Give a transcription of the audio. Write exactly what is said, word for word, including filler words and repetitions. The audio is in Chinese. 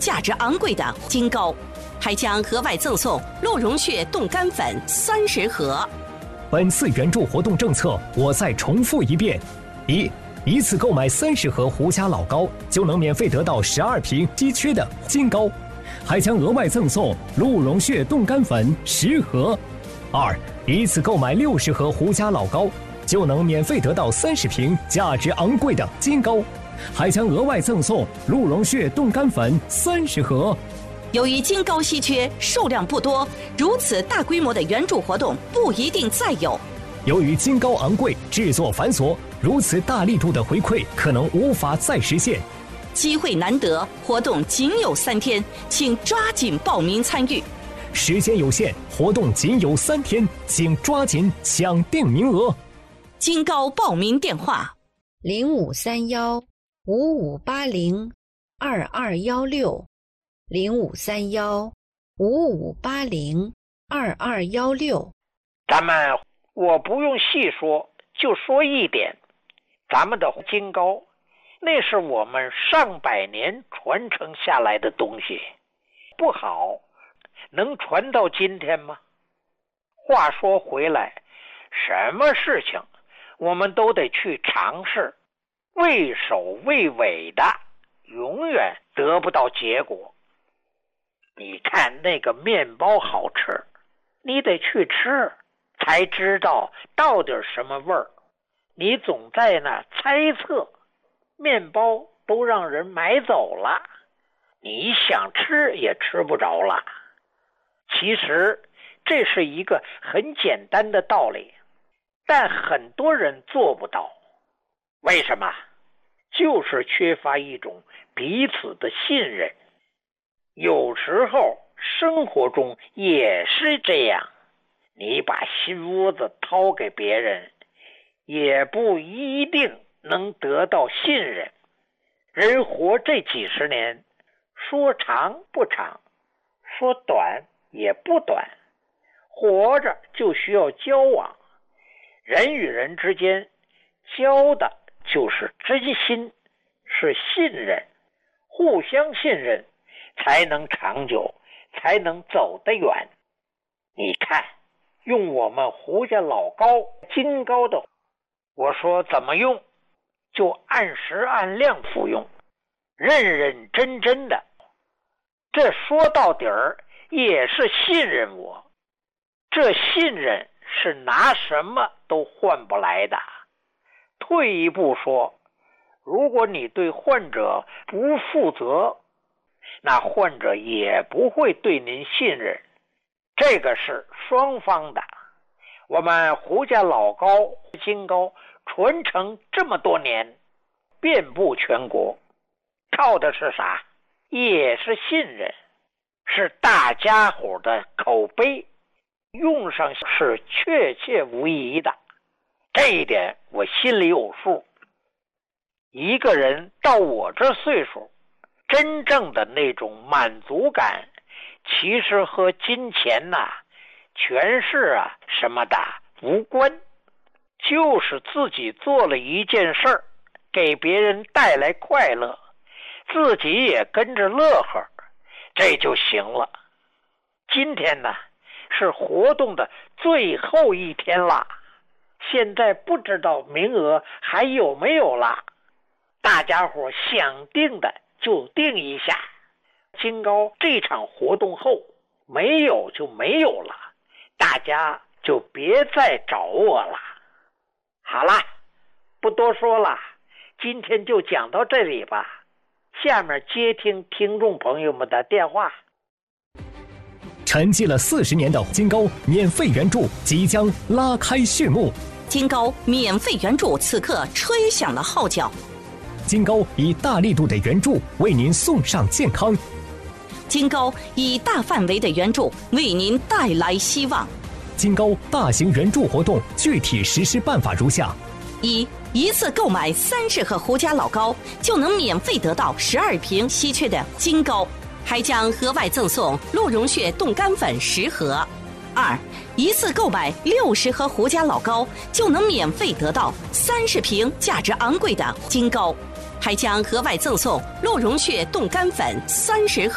价值昂贵的金膏，还将额外赠送鹿茸血冻干粉三十盒。 本次援助活动政策，我再重复一遍：一、一次购买三十盒胡家老膏，就能免费得到十二瓶稀缺的金膏，还将额外赠送鹿茸血冻干粉十盒。二、一次购买六十盒胡家老膏，就能免费得到三十瓶价值昂贵的金膏，还将额外赠送鹿茸血冻干粉三十盒。 由于金膏稀缺，数量不多，如此大规模的援助活动不一定再有。 由于金膏昂贵，制作繁琐，如此大力度的回馈可能无法再实现。 机会难得，活动仅有三天，请抓紧报名参与。 时间有限，活动仅有三天，请抓紧抢定名额。 金膏报名电话： 零五三幺五五八零二二幺六，零五三幺五五八零二二幺六。 咱们我不用细说，就说一点，咱们的金膏，那是我们上百年传承下来的东西，不好，能传到今天吗？话说回来，什么事情我们都得去尝试，畏首畏尾的永远得不到结果。你看那个面包好吃，你得去吃才知道到底什么味儿，你总在那猜测，面包都让人买走了，你想吃也吃不着了。其实这是一个很简单的道理，但很多人做不到。为什么？就是缺乏一种彼此的信任。有时候生活中也是这样，你把心窝子掏给别人，也不一定能得到信任。人活这几十年，说长不长，说短也不短，活着就需要交往，人与人之间交的就是真心，是信任，互相信任才能长久，才能走得远。你看，用我们胡家老膏金膏的，我说怎么用，就按时按量服用，认认真真的，这说到底儿也是信任我。这信任是拿什么都换不来的。退一步说，如果你对患者不负责，那患者也不会对您信任。这个是双方的。我们胡家老膏金膏传承这么多年，遍布全国，靠的是啥？也是信任，是大家伙的口碑，用上是确切无疑的。这一点我心里有数。一个人到我这岁数，真正的那种满足感，其实和金钱呐、啊、权势啊什么的无关，就是自己做了一件事儿，给别人带来快乐，自己也跟着乐呵，这就行了。今天呢，是活动的最后一天啦，现在不知道名额还有没有啦，大家伙想定的就定一下。金膏这场活动后没有就没有了，大家就别再找我了。好啦，不多说了，今天就讲到这里吧。下面接听听众朋友们的电话。 沉寂了四十年的金膏免费援助即将拉开序幕。 金膏免费援助此刻吹响了号角。 金膏以大力度的援助为您送上健康。 金膏以大范围的援助为您带来希望。 金膏大型援助活动具体实施办法如下： 一、一次购买三十盒胡家老膏，就能免费得到十二瓶稀缺的金膏，还将额外赠送鹿茸血冻干粉十盒。二、一次购买六十盒胡家老膏，就能免费得到三十瓶价值昂贵的金膏，还将额外赠送鹿茸血冻干粉三十盒。